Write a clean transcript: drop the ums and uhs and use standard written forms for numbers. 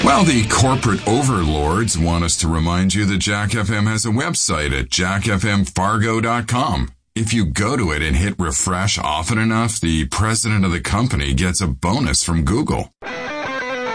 Well, the corporate overlords want us to remind you that Jack FM has a website at jackfmfargo.com. If you go to it and hit refresh often enough, the president of the company gets a bonus from Google.